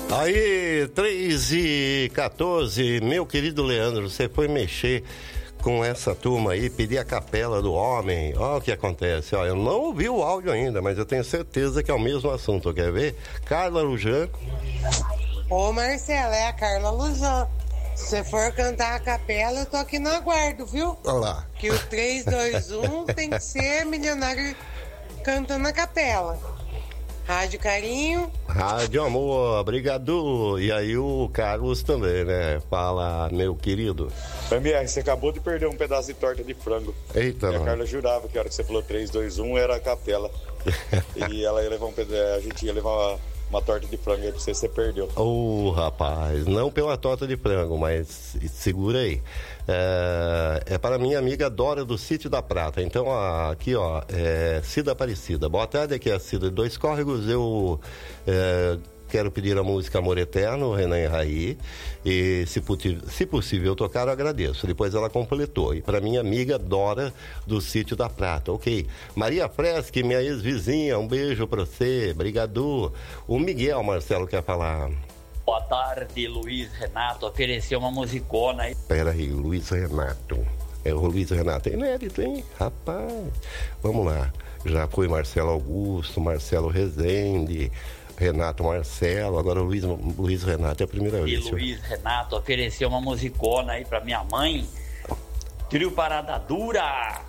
Aí, 3h14, meu querido Leandro, você foi mexer com essa turma aí, pedir a capela do homem. Olha o que acontece. Ó, eu não ouvi o áudio ainda, mas eu tenho certeza que é o mesmo assunto. Quer ver? Carla Lujan. Ô, Marcela, é a Carla Lujan. Se você for cantar a capela, eu tô aqui no aguardo, viu? Olha lá. Que o 3, 2, 1 tem que ser milionário cantando a capela. Rádio Carinho. Rádio Amor, obrigado. E aí o Carlos também, né? Fala, meu querido. MR, você acabou de perder um pedaço de torta de frango. Eita, e a Carla jurava que a hora que você falou 3, 2, 1 era a capela. E ela ia levar a gente ia levar uma torta de frango aí pra você perdeu. Rapaz, não pela torta de frango, mas segura aí. É para minha amiga Dora do Sítio da Prata. Então, aqui, ó, Cida Aparecida. Boa tarde, aqui é a Cida de Dois Córregos. Eu quero pedir a música Amor Eterno, Renan e Raí. E se possível tocar, eu agradeço. Depois ela completou. E para minha amiga Dora do Sítio da Prata. Ok. Maria Fresque, minha ex-vizinha, um beijo para você. Obrigado. O Miguel, Marcelo, quer falar. Boa tarde, Luiz Renato. Ofereceu uma musicona aí. Pera aí, Luiz Renato. É o Luiz Renato. É inédito, hein? Rapaz. Vamos lá. Já foi Marcelo Augusto, Marcelo Rezende, Renato Marcelo, agora o Luiz Renato é a primeira vez. E Luiz Renato ofereceu uma musicona aí pra minha mãe. Trio Parada Dura,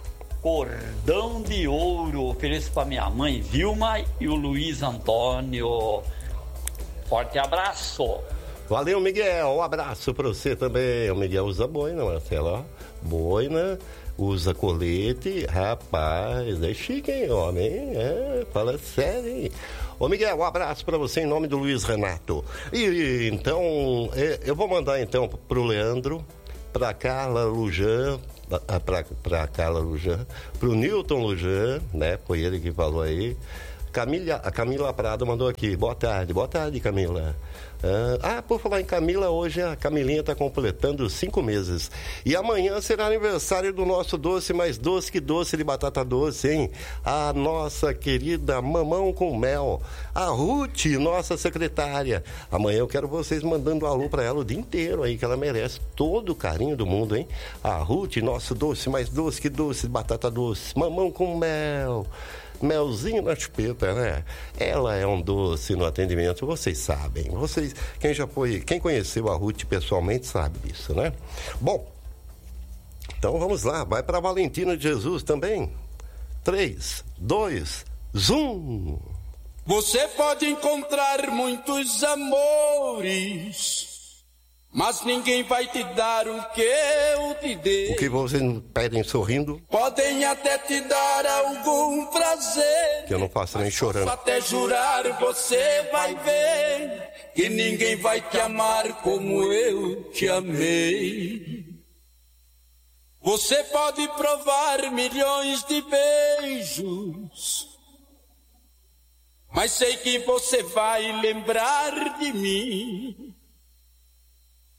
Cordão de Ouro. Ofereço pra minha mãe Vilma e o Luiz Antônio. Forte abraço. Valeu, Miguel. Um abraço pra você também. O Miguel usa boina, Marcelo, ó. Boina, usa colete. Rapaz, é chique, hein, homem? Fala sério, hein? Ô, Miguel, um abraço pra você em nome do Luiz Renato. E então, eu vou mandar então pro Leandro, pra Carla Lujan, pra Carla Lujan, pro Newton Lujan, né? Foi ele que falou aí. A Camila Prado mandou aqui. Boa tarde, Camila. Por falar em Camila, hoje a Camilinha está completando 5 meses. E amanhã será aniversário do nosso doce, mais doce que doce de batata doce, hein? A nossa querida Mamão com Mel, a Ruth, nossa secretária. Amanhã eu quero vocês mandando alô para ela o dia inteiro aí, que ela merece todo o carinho do mundo, hein? A Ruth, nosso doce, mais doce que doce de batata doce, Mamão com Mel. Melzinho na chupeta, né? Ela é um doce no atendimento, vocês sabem. Quem conheceu a Ruth pessoalmente sabe disso, né? Bom, então vamos lá, vai para Valentina de Jesus também. 3, 2, zoom! Você pode encontrar muitos amores, mas ninguém vai te dar o que eu te dei. O que vocês pedem sorrindo? Podem até te dar algum prazer, que eu não faço nem chorando. Até jurar você vai ver que ninguém vai te amar como eu te amei. Você pode provar milhões de beijos, mas sei que você vai lembrar de mim.